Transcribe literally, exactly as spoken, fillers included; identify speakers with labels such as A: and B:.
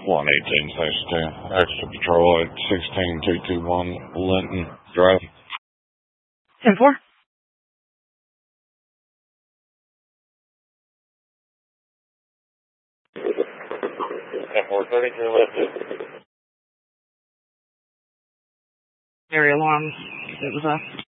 A: one eighteen six two. Extra patrol at sixteen two two one Linton Drive.
B: ten four.
A: ten four thirty-three lifted.
B: Area alarm. It was a